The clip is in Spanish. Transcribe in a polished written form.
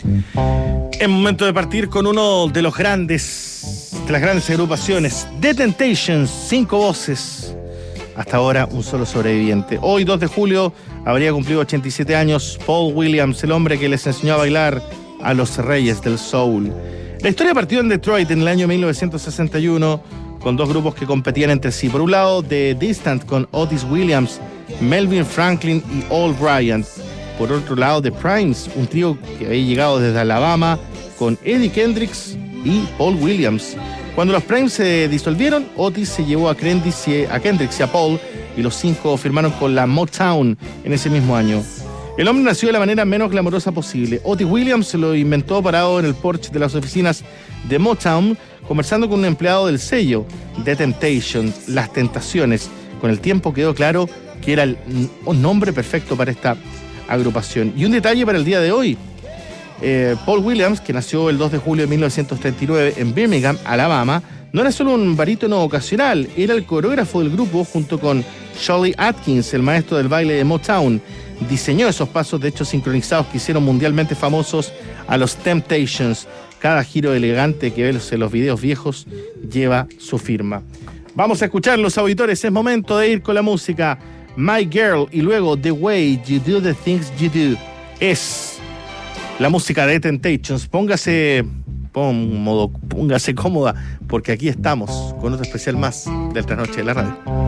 Es momento de partir con uno de las grandes agrupaciones, The Temptations, 5 voces. Hasta ahora un solo sobreviviente. Hoy, 2 de julio, habría cumplido 87 años Paul Williams, el hombre que les enseñó a bailar a los reyes del soul. La historia partió en Detroit en el año 1961 con 2 grupos que competían entre sí. Por un lado, The Distant con Otis Williams, Melvin Franklin y Al Bryant. Por otro lado, The Primes, un trío que había llegado desde Alabama con Eddie Kendricks y Paul Williams. Cuando los Primes se disolvieron, Otis se llevó a Kendricks y a Paul, y los 5 firmaron con la Motown en ese mismo año. El hombre nació de la manera menos glamorosa posible. Otis Williams se lo inventó parado en el porche de las oficinas de Motown, conversando con un empleado del sello, The Temptations, Las Tentaciones. Con el tiempo quedó claro que era un nombre perfecto para esta agrupación. Y un detalle para el día de hoy. Paul Williams, que nació el 2 de julio de 1939 en Birmingham, Alabama, no era solo un barítono ocasional, era el coreógrafo del grupo junto con Shirley Atkins, el maestro del baile de Motown. Diseñó esos pasos, de hecho, sincronizados que hicieron mundialmente famosos a los Temptations. Cada giro elegante que ves en los videos viejos lleva su firma. Vamos a escuchar, los auditores, es momento de ir con la música. My Girl y luego The Way You Do The Things You Do. Es la música de Temptations. Póngase cómoda, porque aquí estamos con otro especial más del Trasnoche de la Radio.